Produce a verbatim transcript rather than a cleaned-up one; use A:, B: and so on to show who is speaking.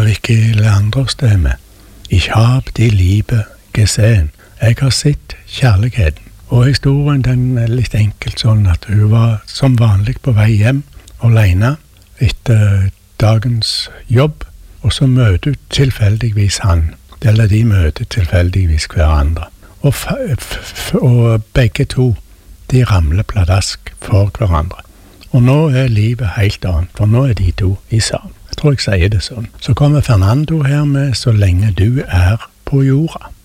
A: Ricky Leandros stemme. Ich hab die Liebe gesehen. Jeg har sett kjærligheten. Og historien den er litt enkelt sånn at hun var som vanlig på vei hjem, alene, etter dagens jobb, og så møter hun tilfeldigvis han, eller de møter tilfeldigvis hverandre. Og, f f og begge to, de ramler pladask for hverandre. Og nå er livet helt annet, for nå er de to i sammen. Jeg tror jeg sier det sånn. Så kommer Fernando her med Så lenge du er på jorda.